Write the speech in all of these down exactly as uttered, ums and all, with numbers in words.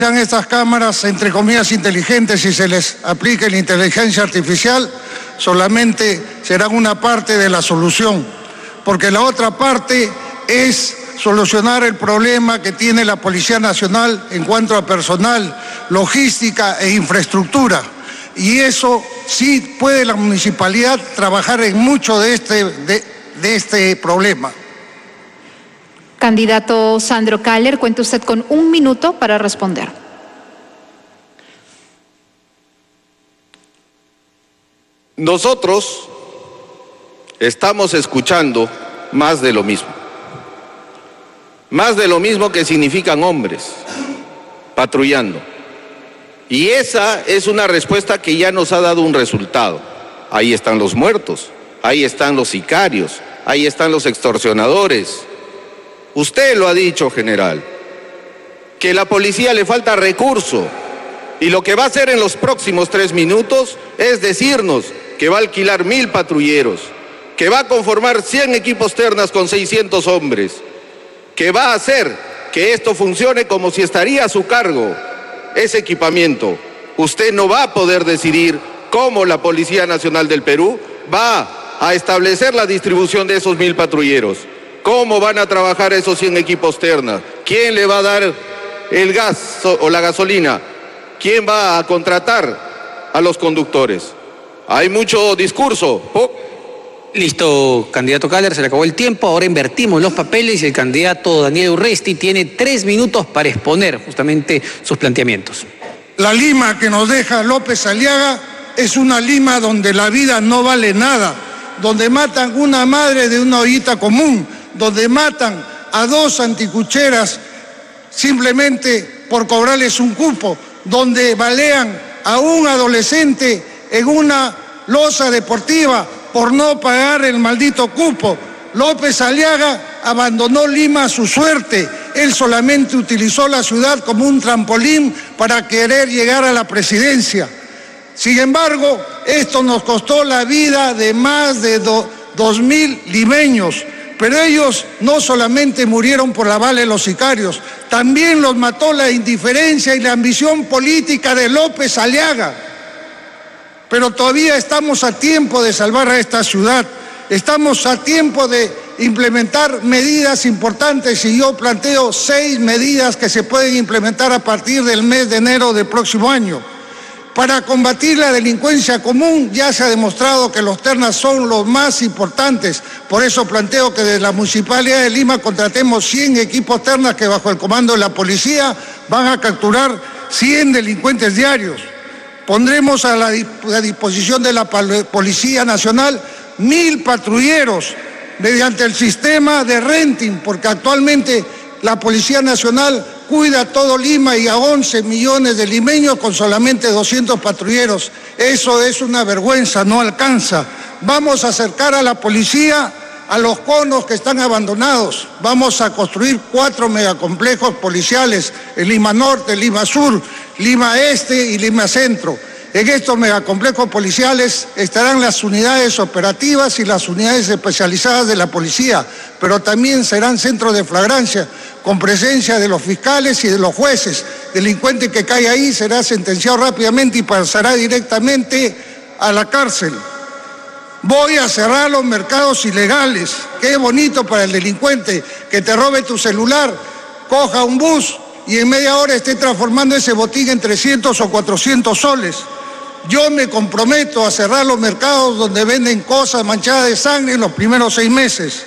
estas cámaras, entre comillas, inteligentes, si se les aplique la inteligencia artificial, solamente serán una parte de la solución, porque la otra parte es solucionar el problema que tiene la Policía Nacional en cuanto a personal, logística e infraestructura. Y eso sí puede la municipalidad trabajar en mucho de este, de, de este problema. Candidato Sandro Kaller, cuenta usted con un minuto para responder. Nosotros estamos escuchando más de lo mismo. Más de lo mismo que significan hombres patrullando. Y esa es una respuesta que ya nos ha dado un resultado. Ahí están los muertos, ahí están los sicarios, ahí están los extorsionadores. Usted lo ha dicho, general, que a la policía le falta recurso y lo que va a hacer en los próximos tres minutos es decirnos que va a alquilar mil patrulleros, que va a conformar cien equipos ternas con seiscientos hombres, que va a hacer que esto funcione como si estaría a su cargo ese equipamiento. Usted no va a poder decidir cómo la Policía Nacional del Perú va a establecer la distribución de esos mil patrulleros. ¿Cómo van a trabajar esos cien equipos ternas? ¿Quién le va a dar el gas o la gasolina? ¿Quién va a contratar a los conductores? Hay mucho discurso. Oh. Listo, candidato Kaller, se le acabó el tiempo. Ahora invertimos los papeles y el candidato Daniel Urresti tiene tres minutos para exponer justamente sus planteamientos. La Lima que nos deja López Aliaga es una Lima donde la vida no vale nada, donde matan una madre de una ollita común, donde matan a dos anticucheras simplemente por cobrarles un cupo, donde balean a un adolescente en una loza deportiva por no pagar el maldito cupo. López Aliaga abandonó Lima a su suerte. Él solamente utilizó la ciudad como un trampolín para querer llegar a la presidencia. Sin embargo, esto nos costó la vida de más de do, dos mil limeños. Pero ellos no solamente murieron por la bala de los sicarios, también los mató la indiferencia y la ambición política de López Aliaga. Pero todavía estamos a tiempo de salvar a esta ciudad, estamos a tiempo de implementar medidas importantes y yo planteo seis medidas que se pueden implementar a partir del mes de enero del próximo año. Para combatir la delincuencia común ya se ha demostrado que los ternas son los más importantes. Por eso planteo que desde la Municipalidad de Lima contratemos cien equipos ternas que bajo el comando de la policía van a capturar cien delincuentes diarios. Pondremos a la, a disposición de la Policía Nacional mil patrulleros mediante el sistema de renting, porque actualmente la Policía Nacional cuida todo Lima y a once millones de limeños con solamente doscientos patrulleros. Eso es una vergüenza, no alcanza. Vamos a acercar a la policía a los conos que están abandonados. Vamos a construir cuatro megacomplejos policiales en Lima Norte, Lima Sur, Lima Este y Lima Centro. En estos megacomplejos policiales estarán las unidades operativas y las unidades especializadas de la policía, pero también serán centros de flagrancia, con presencia de los fiscales y de los jueces. Delincuente que cae ahí será sentenciado rápidamente y pasará directamente a la cárcel. Voy a cerrar los mercados ilegales. Qué bonito para el delincuente que te robe tu celular, coja un bus y en media hora esté transformando ese botín en trescientos o cuatrocientos soles. Yo me comprometo a cerrar los mercados donde venden cosas manchadas de sangre en los primeros seis meses.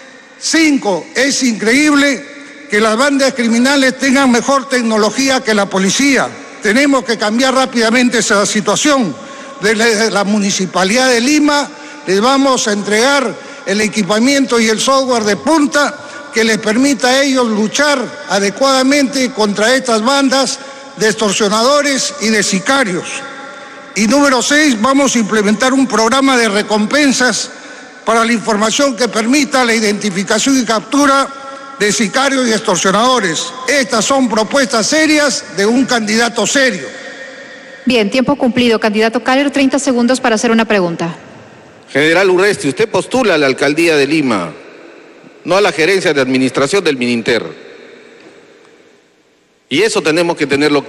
Cinco, es increíble que las bandas criminales tengan mejor tecnología que la policía. Tenemos que cambiar rápidamente esa situación. Desde la Municipalidad de Lima les vamos a entregar el equipamiento y el software de punta que les permita a ellos luchar adecuadamente contra estas bandas de extorsionadores y de sicarios. Y número seis, vamos a implementar un programa de recompensas para la información que permita la identificación y captura de sicarios y extorsionadores. Estas son propuestas serias de un candidato serio. Bien, tiempo cumplido. Candidato Kaller, treinta segundos para hacer una pregunta. General Urresti, usted postula a la alcaldía de Lima, no a la gerencia de administración del Mininter. Y eso tenemos que tenerlo